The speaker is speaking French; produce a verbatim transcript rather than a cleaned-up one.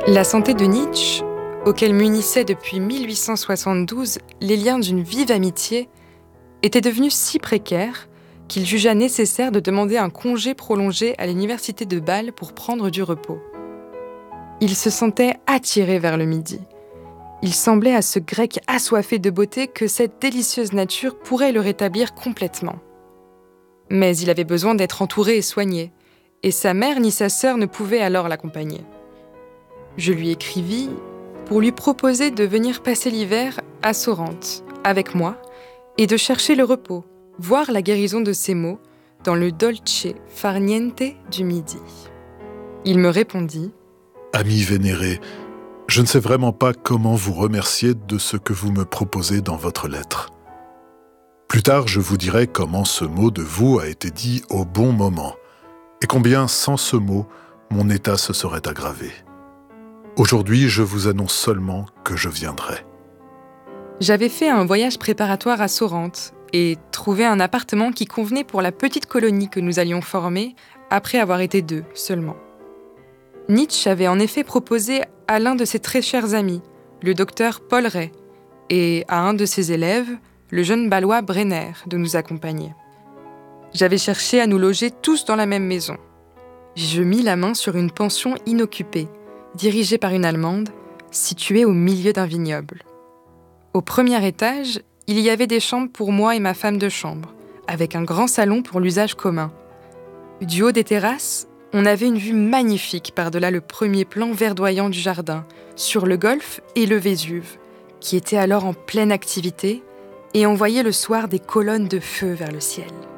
La santé de Nietzsche, auquel m'unissaient depuis mille huit cent soixante-douze les liens d'une vive amitié, était devenue si précaire qu'il jugea nécessaire de demander un congé prolongé à l'université de Bâle pour prendre du repos. Il se sentait attiré vers le midi. Il semblait à ce grec assoiffé de beauté que cette délicieuse nature pourrait le rétablir complètement. Mais il avait besoin d'être entouré et soigné, et sa mère ni sa sœur ne pouvaient alors l'accompagner. Je lui écrivis pour lui proposer de venir passer l'hiver à Sorrente, avec moi, et de chercher le repos, voir la guérison de ses maux dans le dolce far niente du midi. Il me répondit « Ami vénéré, je ne sais vraiment pas comment vous remercier de ce que vous me proposez dans votre lettre. Plus tard, je vous dirai comment ce mot de vous a été dit au bon moment, et combien, sans ce mot, mon état se serait aggravé. Aujourd'hui, je vous annonce seulement que je viendrai. » J'avais fait un voyage préparatoire à Sorrente et trouvé un appartement qui convenait pour la petite colonie que nous allions former après avoir été deux seulement. Nietzsche avait en effet proposé à l'un de ses très chers amis, le docteur Paul Ray, et à un de ses élèves, le jeune Bâlois Brenner, de nous accompagner. J'avais cherché à nous loger tous dans la même maison. Je mis la main sur une pension inoccupée, dirigée par une Allemande, située au milieu d'un vignoble. Au premier étage, il y avait des chambres pour moi et ma femme de chambre, avec un grand salon pour l'usage commun. Du haut des terrasses, on avait une vue magnifique par-delà le premier plan verdoyant du jardin, sur le golfe et le Vésuve, qui était alors en pleine activité, et on voyait le soir des colonnes de feu vers le ciel.